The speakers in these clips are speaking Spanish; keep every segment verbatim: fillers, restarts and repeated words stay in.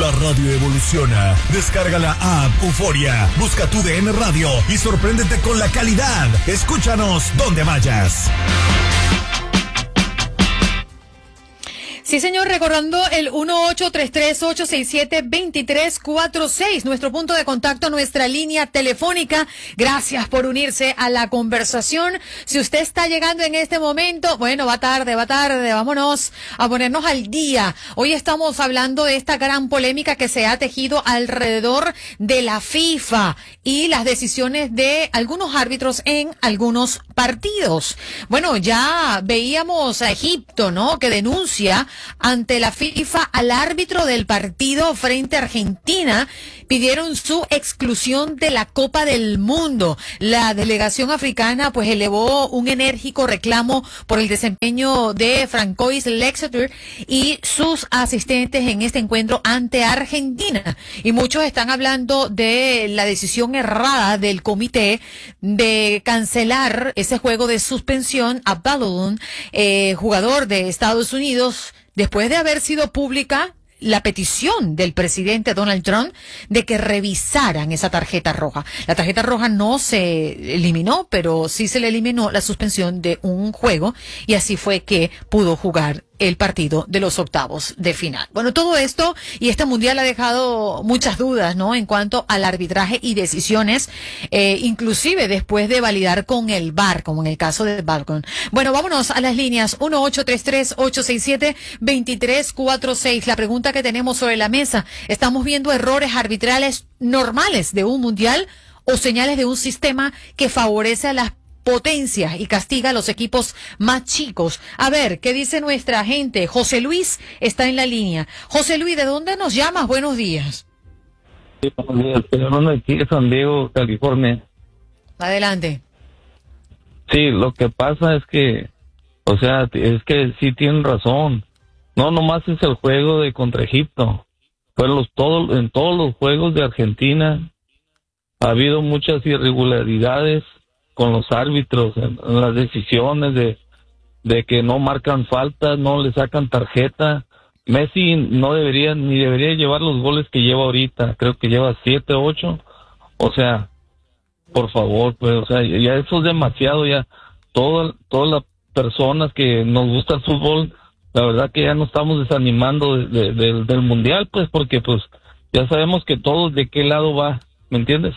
La radio evoluciona. Descarga la app Euforia, busca tu D N Radio y sorpréndete con la calidad. Escúchanos donde vayas. Sí, señor, recordando el uno ocho tres tres, ocho seis siete, dos tres cuatro seis, nuestro punto de contacto, nuestra línea telefónica. Gracias por unirse a la conversación. Si usted está llegando en este momento, bueno, va tarde, va tarde, vámonos a ponernos al día. Hoy estamos hablando de esta gran polémica que se ha tejido alrededor de la FIFA y las decisiones de algunos árbitros en algunos partidos. Bueno, ya veíamos a Egipto, ¿no?, que denuncia ante la FIFA al árbitro del partido frente a Argentina. Pidieron su exclusión de la Copa del Mundo. La delegación africana pues elevó un enérgico reclamo por el desempeño de Francois Lexeter y sus asistentes en este encuentro ante Argentina. Y muchos están hablando de la decisión errada del comité de cancelar ese juego de suspensión a Balogun, eh, jugador de Estados Unidos, después de haber sido pública la petición del presidente Donald Trump de que revisaran esa tarjeta roja. La tarjeta roja no se eliminó, pero sí se le eliminó la suspensión de un juego y así fue que pudo jugar el partido de los octavos de final. Bueno, todo esto y este mundial ha dejado muchas dudas, ¿no?, en cuanto al arbitraje y decisiones, eh, inclusive después de validar con el V A R, como en el caso de Balogun. Bueno, vámonos a las líneas uno ocho tres tres, ocho seis siete, dos tres cuatro seis. La pregunta que tenemos sobre la mesa: ¿estamos viendo errores arbitrales normales de un mundial o señales de un sistema que favorece a las potencias y castiga a los equipos más chicos? A ver, ¿qué dice nuestra gente? José Luis está en la línea. José Luis, ¿de dónde nos llamas? Buenos días. Sí, buenos días. Estoy hablando aquí de San Diego, California. Adelante. Sí, lo que pasa es que, o sea, es que sí tienen razón. No, nomás es el juego de contra Egipto. Fue los, todo, en todos los juegos de Argentina ha habido muchas irregularidades con los árbitros en, en las decisiones de, de que no marcan faltas, no le sacan tarjeta. Messi no debería, ni debería llevar los goles que lleva ahorita. Creo que lleva siete, ocho. O sea, por favor, pues, o sea, ya eso es demasiado. Ya todas todas las personas que nos gusta el fútbol, la verdad que ya nos estamos desanimando de, de, de, del mundial, pues, porque pues ya sabemos que todos de qué lado va, ¿me entiendes?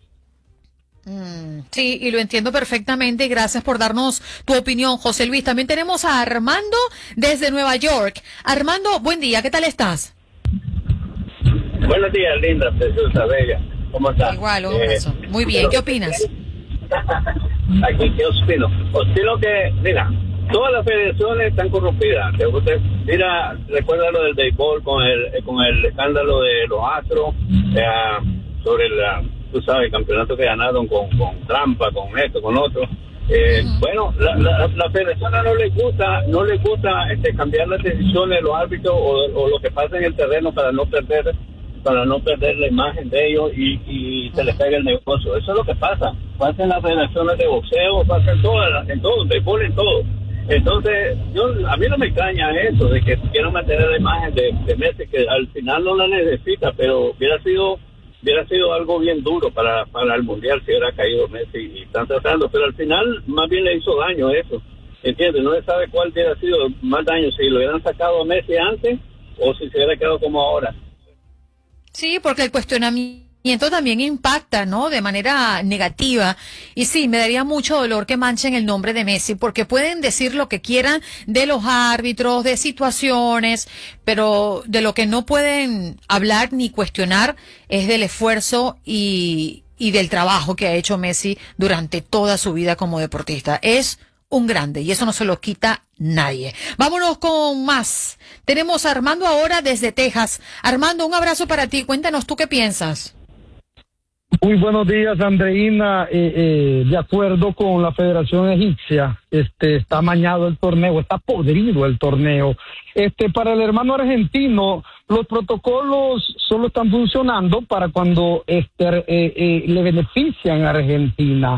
Mm, sí, y lo entiendo perfectamente. Gracias por darnos tu opinión, José Luis. También tenemos a Armando desde Nueva York. Armando, buen día, ¿qué tal estás? Buenos días, linda, preciosa, bella. ¿Cómo estás? Igual, un abrazo. Eh, Muy bien, ¿qué opinas? Aquí, ¿qué opino? Opino que, mira, todas las federaciones están corrompidas. Usted, mira, recuerda lo del béisbol con el, con el escándalo de los Astros, eh, sobre la... tú sabes, el campeonato que ganaron con, con trampa, con esto, con otro. Eh, uh-huh. Bueno, la, la, la federación no les gusta, no les gusta este, cambiar las decisiones de los árbitros o, o lo que pasa en el terreno para no perder, para no perder la imagen de ellos y, y se les pega el negocio. Eso es lo que pasa. Pasa en las federaciones de boxeo, pasa en todas, en todo, en béisbol, en todo. Entonces, yo, a mí no me extraña eso de que quieran mantener la imagen de, de Messi, que al final no la necesita, pero hubiera sido hubiera sido algo bien duro para, para el mundial si hubiera caído Messi y están tratando, pero al final más bien le hizo daño eso, ¿entiendes? No se sabe cuál hubiera sido más daño, si lo hubieran sacado a Messi antes o si se hubiera quedado como ahora. Sí, porque el cuestionamiento también impacta, ¿no?, de manera negativa. Y sí, me daría mucho dolor que manchen el nombre de Messi, porque pueden decir lo que quieran de los árbitros, de situaciones, pero de lo que no pueden hablar ni cuestionar es del esfuerzo y, y del trabajo que ha hecho Messi durante toda su vida como deportista. Es un grande y eso no se lo quita nadie. Vámonos con más. Tenemos a Armando ahora desde Texas. Armando, un abrazo para ti. Cuéntanos tú qué piensas. Muy buenos días, Andreina. Eh, eh, de acuerdo con la Federación Egipcia, este está amañado el torneo, está podrido el torneo. Este para el hermano argentino, los protocolos solo están funcionando para cuando este eh, eh, le benefician a Argentina.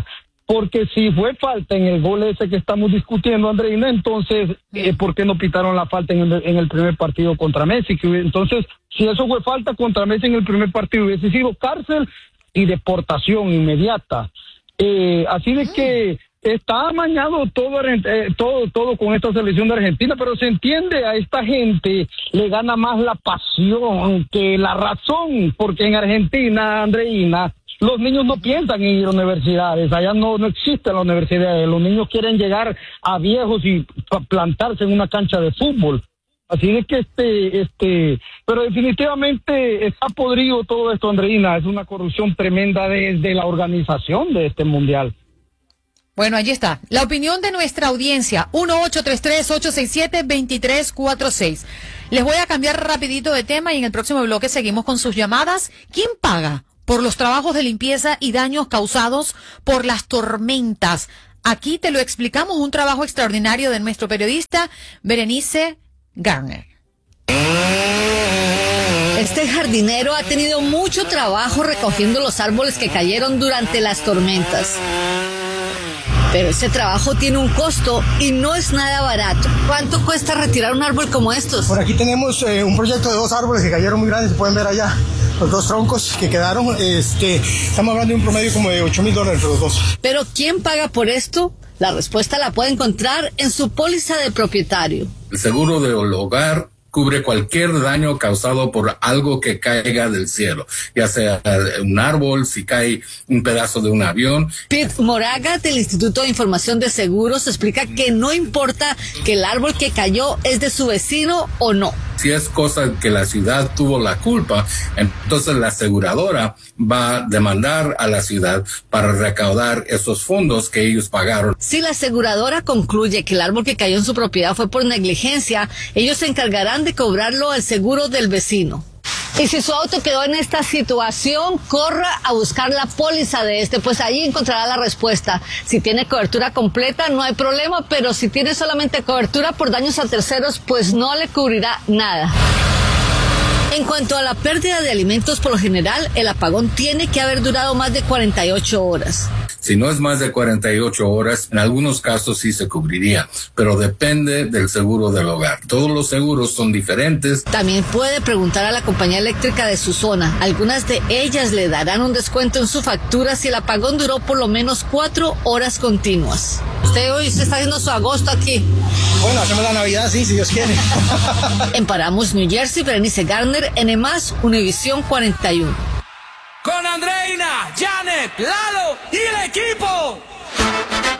porque si fue falta en el gol ese que estamos discutiendo, Andreina, entonces, eh, ¿por qué no pitaron la falta en el, en el primer partido contra Messi? Que, entonces, si eso fue falta contra Messi en el primer partido, hubiese sido cárcel y deportación inmediata. Eh, así de que está amañado todo, eh, todo, todo con esta selección de Argentina, pero se entiende, a esta gente le gana más la pasión que la razón, porque en Argentina, Andreina, los niños no piensan en ir a universidades, allá no, no existen las universidades, los niños quieren llegar a viejos y plantarse en una cancha de fútbol. Así de que este, este, pero definitivamente está podrido todo esto, Andreina, es una corrupción tremenda desde la organización de este mundial. Bueno, allí está. La opinión de nuestra audiencia, uno ocho tres tres, ocho seis siete, dos tres cuatro seis. Les voy a cambiar rapidito de tema y en el próximo bloque seguimos con sus llamadas. ¿Quién paga por los trabajos de limpieza y daños causados por las tormentas? Aquí te lo explicamos, un trabajo extraordinario de nuestro periodista Berenice Garner. Este jardinero ha tenido mucho trabajo recogiendo los árboles que cayeron durante las tormentas. Pero ese trabajo tiene un costo y no es nada barato. ¿Cuánto cuesta retirar un árbol como estos? Por aquí tenemos eh, un proyecto de dos árboles que cayeron muy grandes, se pueden ver allá. Los dos troncos que quedaron, este, estamos hablando de un promedio como de ocho mil dólares entre los dos. ¿Pero quién paga por esto? La respuesta la puede encontrar en su póliza de propietario. El seguro del hogar cubre cualquier daño causado por algo que caiga del cielo, ya sea un árbol, si cae un pedazo de un avión. Pete Moraga, del Instituto de Información de Seguros, explica que no importa que el árbol que cayó es de su vecino o no. Si es cosa que la ciudad tuvo la culpa, entonces la aseguradora va a demandar a la ciudad para recaudar esos fondos que ellos pagaron. Si la aseguradora concluye que el árbol que cayó en su propiedad fue por negligencia, ellos se encargarán de cobrarlo al seguro del vecino. Y si su auto quedó en esta situación, corra a buscar la póliza de este, pues ahí encontrará la respuesta. Si tiene cobertura completa, no hay problema, pero si tiene solamente cobertura por daños a terceros, pues no le cubrirá nada. En cuanto a la pérdida de alimentos, por lo general, el apagón tiene que haber durado más de cuarenta y ocho horas. Si no es más de cuarenta y ocho horas, en algunos casos sí se cubriría, pero depende del seguro del hogar. Todos los seguros son diferentes. También puede preguntar a la compañía eléctrica de su zona. Algunas de ellas le darán un descuento en su factura si el apagón duró por lo menos cuatro horas continuas. Usted hoy se está haciendo su agosto aquí. Bueno, hacemos la Navidad, sí, si Dios quiere. En Paramus, New Jersey, Berenice Garner, N más, Univisión cuarenta y uno. Con Andreina, Janet, Lalo y el equipo.